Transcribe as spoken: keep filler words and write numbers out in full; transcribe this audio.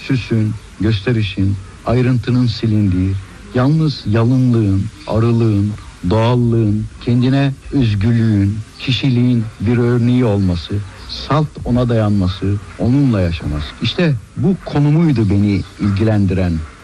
süsün, gösterişin, ayrıntının silindiği, yalnız yalınlığın, arılığın, doğallığın, kendine özgürlüğün, kişiliğin bir örneği olması, salt ona dayanması, onunla yaşaması. İşte bu konumuydu beni ilgilendiren.